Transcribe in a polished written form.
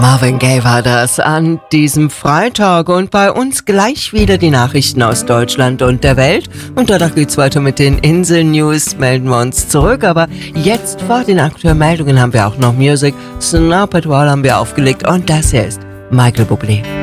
Marvin Gaye war das an diesem Freitag und bei uns gleich wieder die Nachrichten aus Deutschland und der Welt. Und danach geht's weiter mit den Insel-News, melden wir uns zurück. Aber jetzt vor den aktuellen Meldungen haben wir auch noch Musik. Snow Patrol haben wir aufgelegt und das hier ist Michael Bublé.